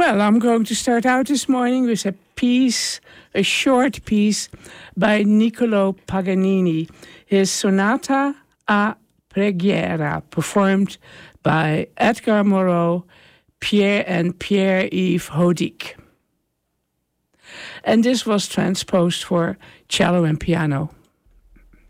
Well, I'm going to start out this morning with a short piece by Niccolo Paganini, his Sonata a Preghiera, performed by Edgar Moreau, Pierre-Yves Hodic. And this was transposed for cello and piano.